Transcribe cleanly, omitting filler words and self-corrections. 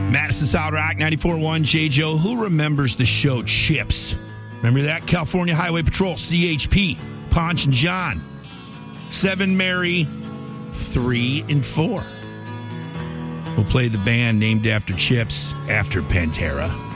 Madison Solid Rock 94.1 J-Joe. Who remembers the show Chips? Remember that? California Highway Patrol, CHP, Ponch and John. 7 Mary, 3 and 4. We'll play the band named after Chips after Pantera.